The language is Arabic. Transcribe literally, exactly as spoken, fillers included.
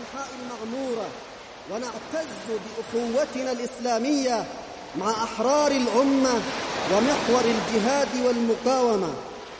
الأنحاء المغمورة، ونعتز بأخوتنا الإسلامية مع أحرار الأمة ومحور الجهاد والمقاومة.